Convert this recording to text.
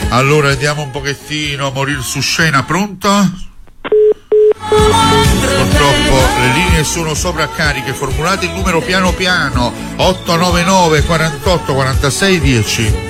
Allora andiamo un pochettino a morire su scena, pronto? Purtroppo le linee sono sovraccariche, formulate il numero piano piano 899 48 46 10.